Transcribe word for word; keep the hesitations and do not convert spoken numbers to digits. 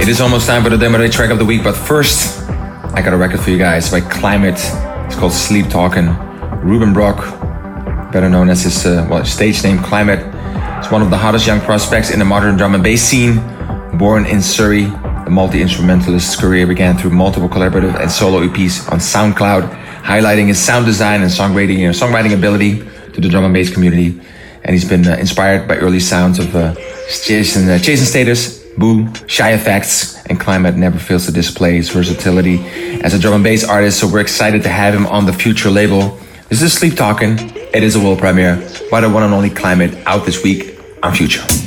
is almost time for the demo day track of the week, but first, I got a record for you guys by Climate. It's called Sleep Talkin'. Ruben Brock, better known as his uh, well, stage name Climate, is one of the hottest young prospects in the modern drum and bass scene. Born in Surrey, the multi-instrumentalist's career began through multiple collaborative and solo E Ps on SoundCloud, highlighting his sound design and songwriting, you know, songwriting ability to the drum and bass community. And he's been uh, inspired by early sounds of uh, Jason, uh, Jason Status, Boo, Shy Effects, and Climate never fails to display his versatility as a drum and bass artist, so we're excited to have him on the Future label. This is Sleep Talkin'. It is a world premiere by the one and only Climate, out this week on Future.